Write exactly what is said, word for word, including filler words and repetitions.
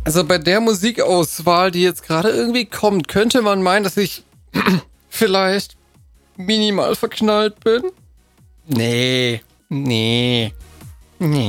Also bei der Musikauswahl, die jetzt gerade irgendwie kommt, könnte man meinen, dass ich vielleicht minimal verknallt bin? Nee, nee, nee.